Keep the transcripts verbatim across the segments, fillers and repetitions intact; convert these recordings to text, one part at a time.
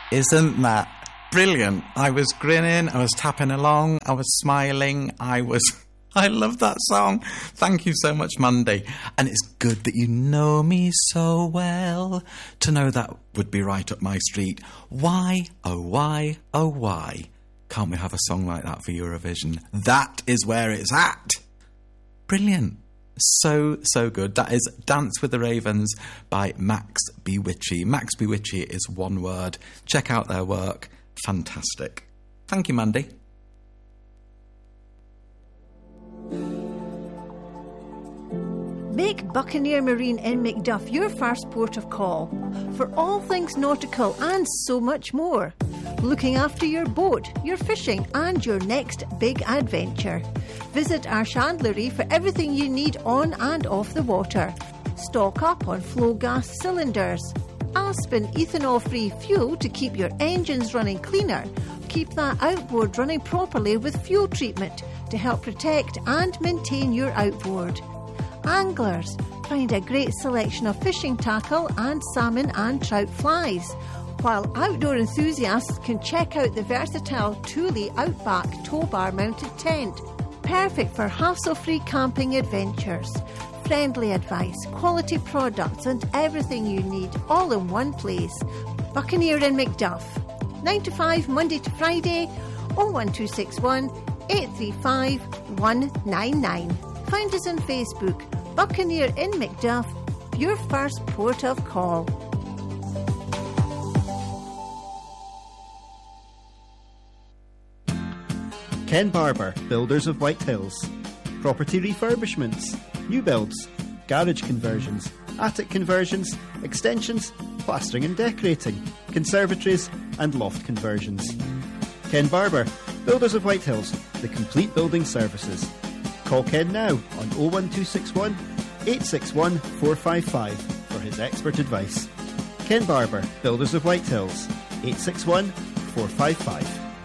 Isn't that brilliant? I was grinning, I was tapping along, I was smiling, I was... I love that song. Thank you so much, Mandy. And it's good that you know me so well to know that would be right up my street. Why, oh why, oh why can't we have a song like that for Eurovision? That is where it's at. Brilliant. So, so good. That is Dance with the Ravens by Max Bewitchy. Max Bewitchy is one word. Check out their work. Fantastic. Thank you, Mandy. Make Buccaneer Marine in Macduff your first port of call for all things nautical and so much more. Looking after your boat, your fishing and your next big adventure. Visit our chandlery for everything you need on and off the water. Stock up on flow gas cylinders. Aspen ethanol-free fuel to keep your engines running cleaner. Keep that outboard running properly with fuel treatment to help protect and maintain your outboard. Anglers, find a great selection of fishing tackle and salmon and trout flies, while outdoor enthusiasts can check out the versatile Thule Outback tow bar mounted tent, perfect for hassle-free camping adventures. Friendly advice, quality products and everything you need all in one place. Buccaneer in Macduff. nine to five Monday to Friday, oh one two six one, eight three five, one nine nine. Find us on Facebook, Buccaneer in Macduff, your first port of call. Ken Barber, Builders of White Hills. Property refurbishments, new builds, garage conversions, attic conversions, extensions, plastering and decorating, conservatories and loft conversions. Ken Barber, Builders of White Hills, the complete building services. Call Ken now on oh one two six one, eight six one, four five five for his expert advice. Ken Barber, Builders of White Hills, eight six one, four five five.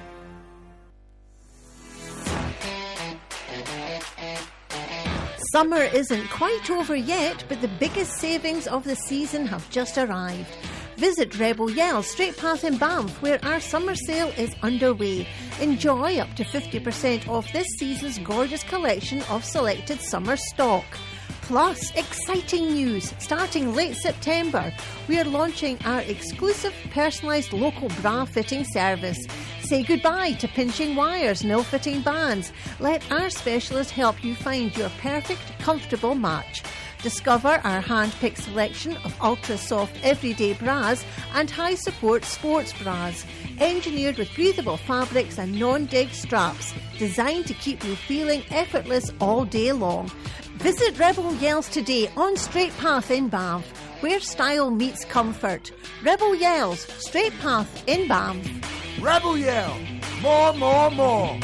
Summer isn't quite over yet, but the biggest savings of the season have just arrived. Visit Rebel Yell Straight Path in Banff, where our summer sale is underway. Enjoy up to fifty percent off this season's gorgeous collection of selected summer stock. Plus, exciting news! Starting late September, we are launching our exclusive personalised local bra fitting service. Say goodbye to pinching wires and ill-fitting bands. Let our specialist help you find your perfect, comfortable match. Discover our hand-picked selection of ultra-soft everyday bras and high-support sports bras, engineered with breathable fabrics and non-dig straps, designed to keep you feeling effortless all day long. Visit Rebel Yells today on Straight Path in Banff, where style meets comfort. Rebel Yells, Straight Path in Banff. Rebel Yell, more, more, more.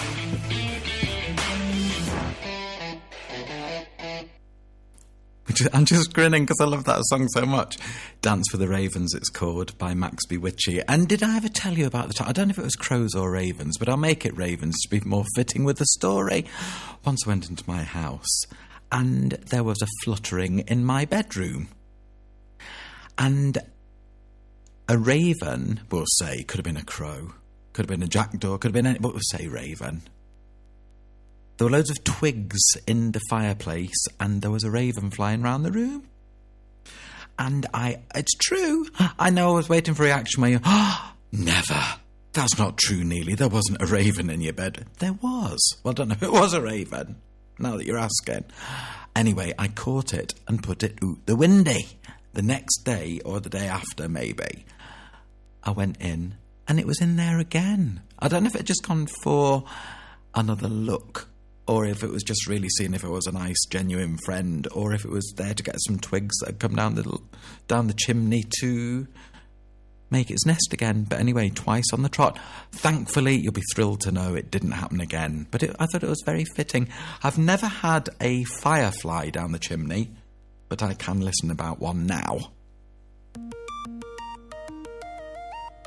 I'm just grinning because I love that song so much. Dance for the Ravens, it's called, by Max Bewitchy. And did I ever tell you about the time? I don't know if it was crows or ravens, but I'll make it ravens to be more fitting with the story. Once I went into my house and there was a fluttering in my bedroom. And a raven, we'll say, could have been a crow, could have been a jackdaw, could have been any, but we'll say raven. There were loads of twigs in the fireplace and there was a raven flying around the room. And I, it's true, I know I was waiting for a reaction where you, oh, never. That's not true, Neely. There wasn't a raven in your bed. There was. Well, I don't know if it was a raven, now that you're asking. Anyway, I caught it and put it out the window. The next day, or the day after maybe, I went in and it was in there again. I don't know if it had just gone for another look, or if it was just really seeing if it was a nice, genuine friend, or if it was there to get some twigs that had come down the, down the chimney to make its nest again. But anyway, twice on the trot. Thankfully, you'll be thrilled to know it didn't happen again. But it, I thought it was very fitting. I've never had a firefly down the chimney, but I can listen about one now.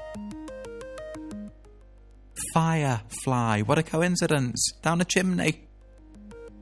Firefly, what a coincidence, down a chimney.